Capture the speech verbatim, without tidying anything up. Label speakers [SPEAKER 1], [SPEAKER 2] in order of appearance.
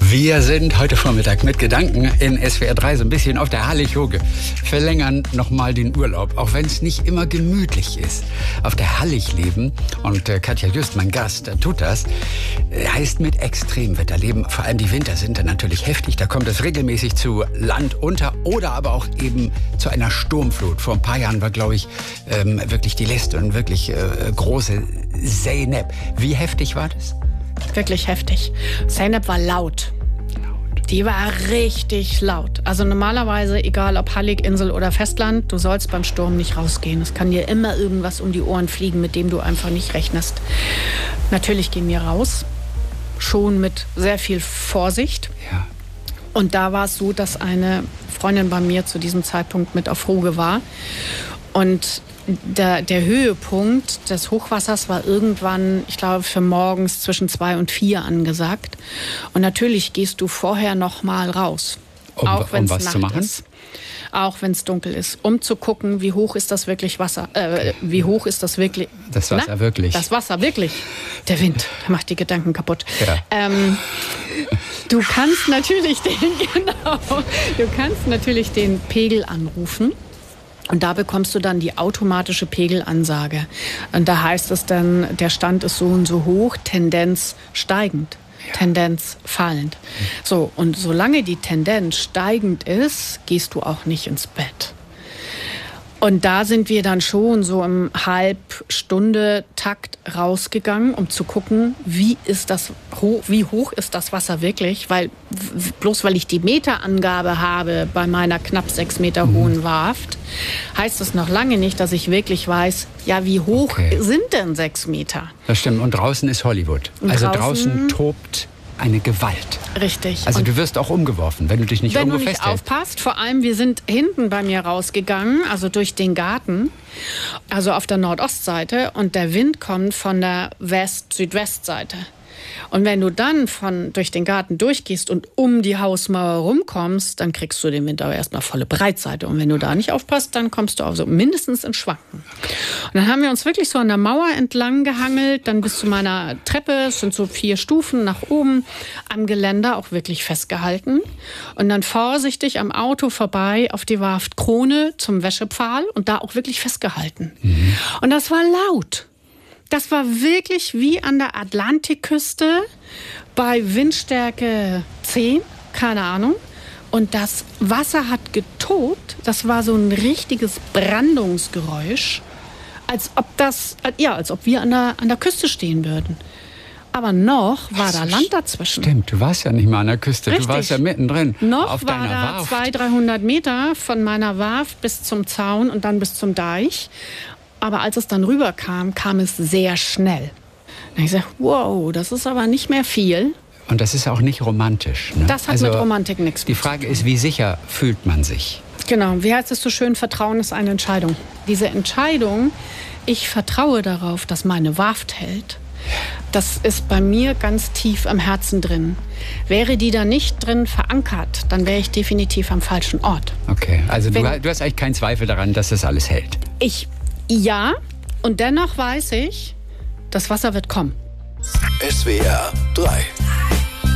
[SPEAKER 1] Wir sind heute Vormittag mit Gedanken in S W R drei so ein bisschen auf der Hallig-Hoge. Verlängern nochmal den Urlaub, auch wenn es nicht immer gemütlich ist. Auf der Hallig leben, und äh, Katja Just, mein Gast, tut das, äh, heißt mit Extremwetter leben. Vor allem die Winter sind dann natürlich heftig. Da kommt es regelmäßig zu Land unter oder aber auch eben zu einer Sturmflut. Vor ein paar Jahren war, glaube ich, ähm, wirklich die letzte und wirklich äh, große Zeynep. Wie heftig war das?
[SPEAKER 2] Wirklich heftig. Zeynep war laut. Die war richtig laut. Also normalerweise, egal ob Hallig, Insel oder Festland, du sollst beim Sturm nicht rausgehen. Es kann dir immer irgendwas um die Ohren fliegen, mit dem du einfach nicht rechnest. Natürlich gehen wir raus, schon mit sehr viel Vorsicht.
[SPEAKER 1] Ja.
[SPEAKER 2] Und da war es so, dass eine Freundin bei mir zu diesem Zeitpunkt mit auf Hoge war. Und der, der Höhepunkt des Hochwassers war irgendwann, ich glaube, für morgens zwischen zwei und vier angesagt. Und natürlich gehst du vorher noch mal raus.
[SPEAKER 1] Um,
[SPEAKER 2] auch wenn es
[SPEAKER 1] um was
[SPEAKER 2] Nacht
[SPEAKER 1] zu machen?
[SPEAKER 2] ist. Auch wenn es dunkel ist, um zu gucken, wie hoch ist das wirklich Wasser, äh, wie hoch ist das wirklich...
[SPEAKER 1] Das Wasser
[SPEAKER 2] Na?
[SPEAKER 1] wirklich.
[SPEAKER 2] Das Wasser wirklich. Der Wind, der macht die Gedanken kaputt.
[SPEAKER 1] Ja.
[SPEAKER 2] Ähm, du kannst natürlich den, genau, du kannst natürlich den Pegel anrufen. Und da bekommst du dann die automatische Pegelansage. Und da heißt es dann, der Stand ist so und so hoch, Tendenz steigend. Ja. Tendenz fallend. So, und solange die Tendenz steigend ist, gehst du auch nicht ins Bett. Und da sind wir dann schon so im Halbstunde-Takt rausgegangen, um zu gucken, wie ist das, wie hoch ist das Wasser wirklich? Weil bloß weil ich die Meterangabe habe bei meiner knapp sechs Meter hohen Warft, heißt es noch lange nicht, dass ich wirklich weiß, ja, wie hoch
[SPEAKER 1] okay.
[SPEAKER 2] sind denn sechs Meter?
[SPEAKER 1] Das stimmt. Und draußen ist Hollywood.
[SPEAKER 2] Und
[SPEAKER 1] also
[SPEAKER 2] draußen,
[SPEAKER 1] draußen tobt eine Gewalt.
[SPEAKER 2] Richtig.
[SPEAKER 1] Also
[SPEAKER 2] und
[SPEAKER 1] du wirst auch umgeworfen, wenn du dich nicht
[SPEAKER 2] wenn
[SPEAKER 1] irgendwo
[SPEAKER 2] du nicht
[SPEAKER 1] festhältst.
[SPEAKER 2] aufpasst, vor allem wir sind hinten bei mir rausgegangen, also durch den Garten, also auf der Nordostseite, und der Wind kommt von der West-Südwestseite. Und wenn du dann von, durch den Garten durchgehst und um die Hausmauer rumkommst, dann kriegst du den Wind aber erstmal volle Breitseite. Und wenn du da nicht aufpasst, dann kommst du also mindestens ins Schwanken. Und dann haben wir uns wirklich so an der Mauer entlang gehangelt, dann bis zu meiner Treppe, es sind so vier Stufen nach oben, am Geländer auch wirklich festgehalten. Und dann vorsichtig am Auto vorbei auf die Warft Krone zum Wäschepfahl und da auch wirklich festgehalten. Mhm. Und das war laut. Das war wirklich wie an der Atlantikküste bei Windstärke zehn, keine Ahnung. Und das Wasser hat getobt. Das war so ein richtiges Brandungsgeräusch, als ob das, ja, als ob wir an der, an der Küste stehen würden. Aber noch war da Land dazwischen.
[SPEAKER 1] Stimmt, du warst ja nicht mal an der Küste,
[SPEAKER 2] Richtig.
[SPEAKER 1] Du warst ja mittendrin.
[SPEAKER 2] Noch
[SPEAKER 1] auf
[SPEAKER 2] war
[SPEAKER 1] deiner
[SPEAKER 2] da
[SPEAKER 1] Warft.
[SPEAKER 2] zweihundert, dreihundert Meter von meiner Warft bis zum Zaun und dann bis zum Deich. Aber als es dann rüberkam, kam es sehr schnell. Und ich sage, wow, das ist aber nicht mehr viel.
[SPEAKER 1] Und das ist auch nicht romantisch. Ne?
[SPEAKER 2] Das hat
[SPEAKER 1] also,
[SPEAKER 2] mit Romantik nichts
[SPEAKER 1] Die
[SPEAKER 2] zu tun.
[SPEAKER 1] Frage ist, wie sicher fühlt man sich?
[SPEAKER 2] Genau, wie heißt es so schön, Vertrauen ist eine Entscheidung. Diese Entscheidung, ich vertraue darauf, dass meine Warft hält, das ist bei mir ganz tief am Herzen drin. Wäre die da nicht drin verankert, dann wäre ich definitiv am falschen Ort.
[SPEAKER 1] Okay, also du,
[SPEAKER 2] Wenn-
[SPEAKER 1] du hast eigentlich keinen Zweifel daran, dass das alles hält.
[SPEAKER 2] Ich, ja, und dennoch weiß ich, das Wasser wird kommen.
[SPEAKER 3] S W R drei